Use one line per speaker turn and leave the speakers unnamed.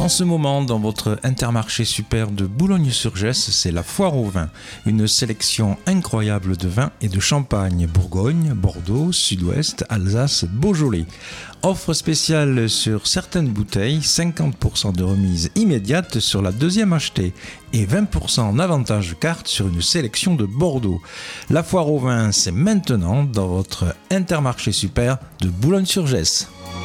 En ce moment, dans votre Intermarché Super de Boulogne-sur-Gesse, c'est la foire au vin. Une sélection incroyable de vins et de champagne. Bourgogne, Bordeaux, Sud-Ouest, Alsace, Beaujolais. Offre spéciale sur certaines bouteilles, 50% de remise immédiate sur la deuxième achetée et 20% en avantage carte sur une sélection de Bordeaux. La foire au vin, c'est maintenant dans votre Intermarché Super de Boulogne-sur-Gesse.